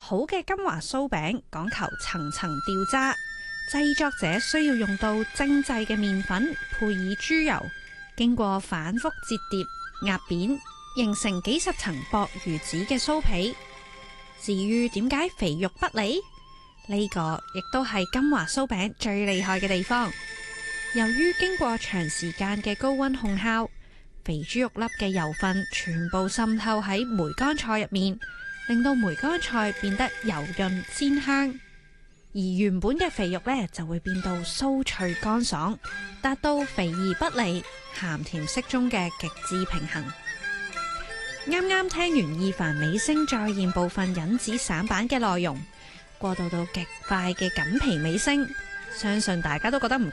好嘅金華酥餅講求層層掉渣，製作者需要用到精製嘅麵粉，配以豬油，經過反覆折疊壓扁，形成幾十層薄如紙嘅酥皮。至於點解肥肉不膩？呢個亦都係金華酥餅最厲害嘅地方。由於經過長時間嘅高溫烘烤，肥豬肉粒嘅油分全部滲透喺梅乾菜入面，令到梅乾菜變得油潤鮮香，而原本嘅肥肉呢，就會變到酥脆乾爽，達到肥而不膩、鹹甜適中嘅極致平衡。啱啱聽完意凡美聲再現部分引子散版嘅內容，過渡到極快嘅緊皮美聲，相信大家都覺得唔